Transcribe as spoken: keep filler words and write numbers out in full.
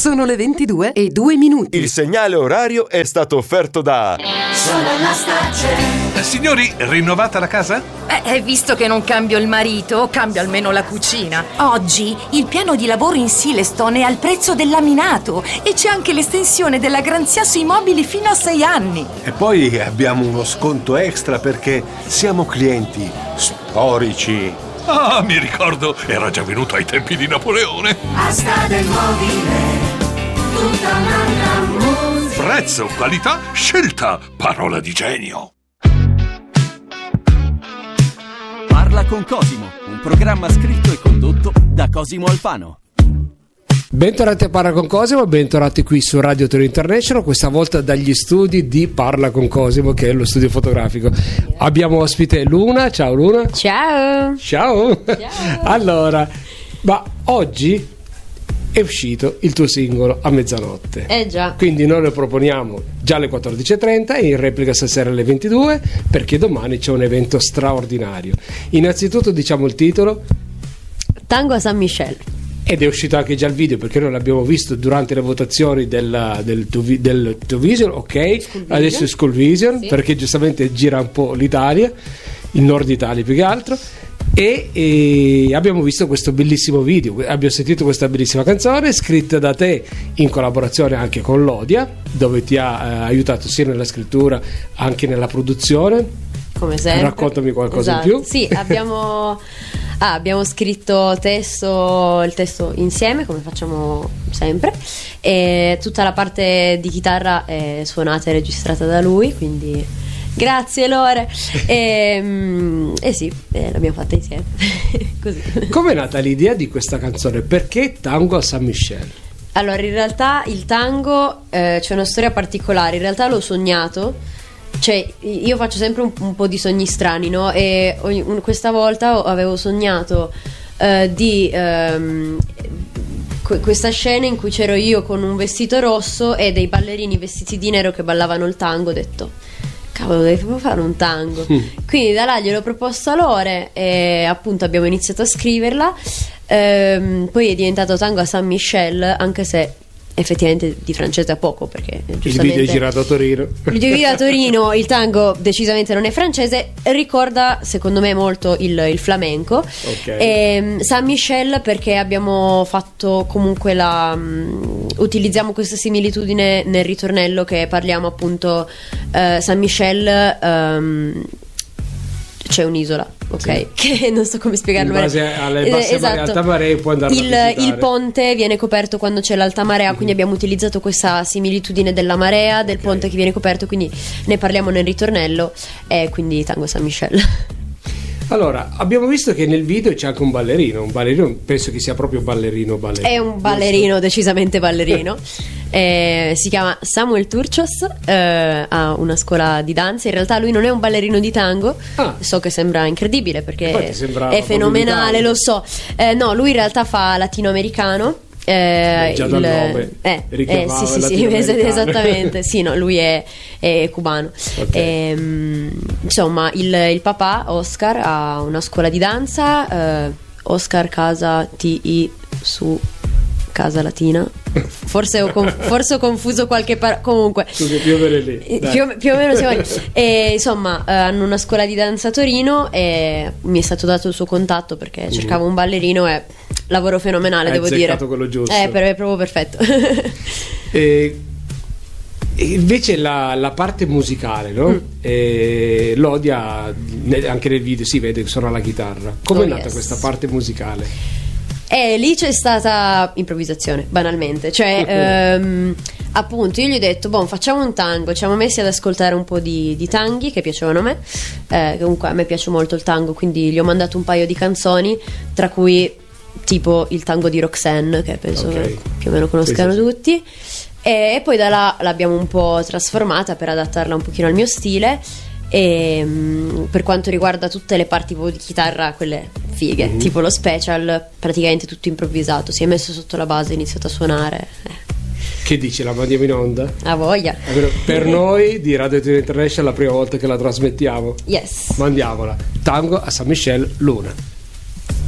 Sono le ventidue e due minuti. Il segnale orario è stato offerto da Eh, signori, rinnovata la casa? Eh, visto che non cambio il marito, cambio almeno la cucina. Oggi il piano di lavoro in Silestone è al prezzo del laminato e c'è anche l'estensione della garanzia sui mobili fino a sei anni. E poi abbiamo uno sconto extra perché siamo clienti storici. Ah, mi ricordo, era già venuto ai tempi di Napoleone. Asta del mobile, tutta un'altra musica. Prezzo, qualità, scelta, parola di genio. Parla con Cosimo, un programma scritto e condotto da Cosimo Alfano. Bentornati a Parla con Cosimo, bentornati qui su Radio Torino International, questa volta dagli studi di Parla con Cosimo, che è lo studio fotografico. Abbiamo ospite Luna. Ciao Luna. Ciao. Ciao. Ciao. Allora, ma oggi è uscito il tuo singolo A Mezzanotte. Eh già. Quindi noi lo proponiamo già alle quattordici e trenta e in replica stasera alle ventidue, perché domani c'è un evento straordinario. Innanzitutto diciamo il titolo: Tango a San Michel. Ed è uscito anche già il video, perché noi l'abbiamo visto durante le votazioni della, del, del Vision, ok? School adesso è School Vision, sì. Perché giustamente gira un po' l'Italia, il nord Italia più che altro. E, e abbiamo visto questo bellissimo video, abbiamo sentito questa bellissima canzone scritta da te in collaborazione anche con Lodia, dove ti ha eh, aiutato sia nella scrittura anche nella produzione. Come sempre. Raccontami qualcosa esatto. in più. Sì, abbiamo, ah, abbiamo scritto testo, il testo insieme, come facciamo sempre, e tutta la parte di chitarra è suonata e registrata da lui, quindi grazie Lore. E, e sì, eh, l'abbiamo fatta insieme. Così. Come è nata l'idea di questa canzone? Perché Tango a San Michel? Allora, in realtà il tango eh, c'è una storia particolare. In realtà l'ho sognato. Cioè, io faccio sempre un, un po' di sogni strani, no? E ogni, un, questa volta avevo sognato uh, di um, que- questa scena in cui c'ero io con un vestito rosso e dei ballerini vestiti di nero che ballavano il tango. Ho detto, cavolo, devo fare un tango. Mm. Quindi da là gliel'ho proposto a Lore e appunto abbiamo iniziato a scriverla. Ehm, poi è diventato Tango a San Michel, anche se effettivamente di francese a poco, perché il video è girato a Torino. Il video a Torino, il tango decisamente non è francese, ricorda secondo me molto il, il flamenco. Okay. E San Michel perché abbiamo fatto comunque la um, utilizziamo questa similitudine nel ritornello, che parliamo appunto uh, San Michel, um, c'è un'isola, ok? Sì. Che non so come spiegarlo. In base alle basse esatto. mare, alta marea puoi andare il, a visitare. Il ponte viene coperto quando c'è l'alta marea, mm-hmm. Quindi abbiamo utilizzato questa similitudine della marea, del okay. ponte che viene coperto, quindi ne parliamo nel ritornello, e quindi Tango San Michel. Allora, abbiamo visto che nel video c'è anche un ballerino, un ballerino, penso che sia proprio ballerino ballerino. È un ballerino, decisamente ballerino. eh, si chiama Samuel Turcios, eh, ha una scuola di danza. In realtà lui non è un ballerino di tango. Ah. So che sembra incredibile perché è fenomenale, lo so. Eh, no, lui in realtà fa latinoamericano. Eh, già dal nome eh, eh, sì sì sì esattamente sì no lui è, è cubano. Okay. E, insomma il, il papà Oscar ha una scuola di danza, eh, Oscar Casa T I su Casa Latina. Forse ho, conf- forse ho confuso qualche parola. Comunque più o meno lì, più, più o meno siamo lì. E, insomma eh, hanno una scuola di danza a Torino e mi è stato dato il suo contatto perché mm. cercavo un ballerino e lavoro fenomenale. Hai devo dire quello giusto. Eh, per, è proprio perfetto. E invece la, la parte musicale, no? Mm. E Lodia anche nel video si vede che suona la chitarra. Come oh, è nata yes. questa parte musicale? E lì c'è stata improvvisazione, banalmente. Cioè, ehm, appunto, io gli ho detto, boh, facciamo un tango. Ci siamo messi ad ascoltare un po' di, di tanghi che piacevano a me. Eh, comunque a me piace molto il tango, quindi gli ho mandato un paio di canzoni, tra cui tipo il tango di Roxanne, che penso okay. più o meno conoscano sì, sì, tutti. E poi da là l'abbiamo un po' trasformata per adattarla un pochino al mio stile. E um, per quanto riguarda tutte le parti di chitarra, quelle fighe, mm-hmm. tipo lo special, praticamente tutto improvvisato. Si è messo sotto la base, ha iniziato a suonare. eh. Che dici, la mandiamo in onda? A voglia. Per noi di Radio Torino International è la prima volta che la trasmettiamo. Yes. Mandiamola. Tango a San Michel, Luna.